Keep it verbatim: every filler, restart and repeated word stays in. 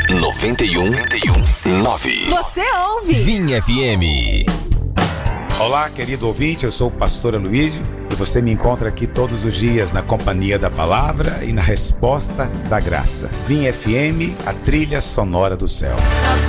noventa e um nove. Você ouve Vim F M. Olá, querido ouvinte, eu sou o pastor Aloísio e você me encontra aqui todos os dias na companhia da palavra e na resposta da graça. Vim F M, a trilha sonora do céu.